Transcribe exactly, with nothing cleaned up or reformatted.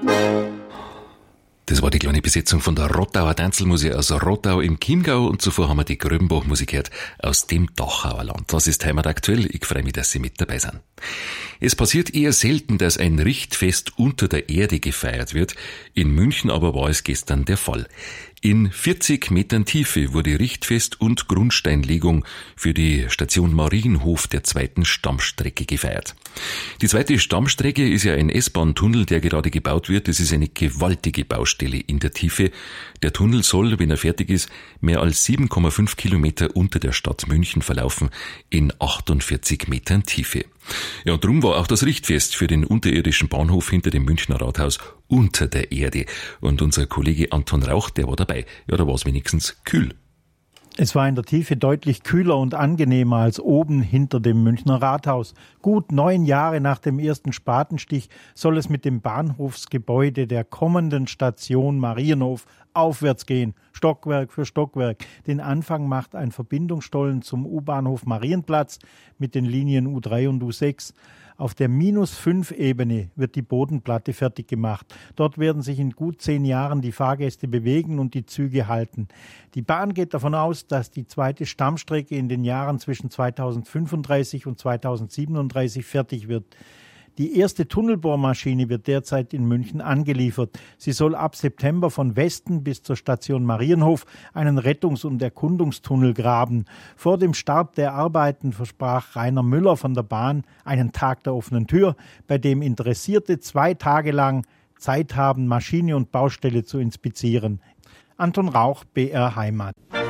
Das war die kleine Besetzung von der Rottauer Tanzelmusik aus Rottau im Chiemgau und zuvor haben wir die Gröbenbach-Musik gehört aus dem Dachauer Land. Das ist Heimat aktuell. Ich freue mich, dass Sie mit dabei sind. Es passiert eher selten, dass ein Richtfest unter der Erde gefeiert wird. In München aber war es gestern der Fall. In vierzig Metern Tiefe wurde Richtfest und Grundsteinlegung für die Station Marienhof der zweiten Stammstrecke gefeiert. Die zweite Stammstrecke ist ja ein S-Bahn-Tunnel, der gerade gebaut wird. Das ist eine gewaltige Baustelle in der Tiefe. Der Tunnel soll, wenn er fertig ist, mehr als sieben Komma fünf Kilometer unter der Stadt München verlaufen, in achtundvierzig Metern Tiefe. Ja, und darum war auch das Richtfest für den unterirdischen Bahnhof hinter dem Münchner Rathaus unter der Erde. Und unser Kollege Anton Rauch, der war dabei. Ja, da war es wenigstens kühl. Es war in der Tiefe deutlich kühler und angenehmer als oben hinter dem Münchner Rathaus. Gut neun Jahre nach dem ersten Spatenstich soll es mit dem Bahnhofsgebäude der kommenden Station Marienhof aufwärts gehen, Stockwerk für Stockwerk. Den Anfang macht ein Verbindungsstollen zum U-Bahnhof Marienplatz mit den Linien U drei und U sechs. Auf der minus fünf Ebene wird die Bodenplatte fertig gemacht. Dort werden sich in gut zehn Jahren die Fahrgäste bewegen und die Züge halten. Die Bahn geht davon aus, dass die zweite Stammstrecke in den Jahren zwischen zweitausendfünfunddreißig und zweitausendsiebenunddreißig fertig wird. Die erste Tunnelbohrmaschine wird derzeit in München angeliefert. Sie soll ab September von Westen bis zur Station Marienhof einen Rettungs- und Erkundungstunnel graben. Vor dem Start der Arbeiten versprach Rainer Müller von der Bahn einen Tag der offenen Tür, bei dem Interessierte zwei Tage lang Zeit haben, Maschine und Baustelle zu inspizieren. Anton Rauch, B R Heimat.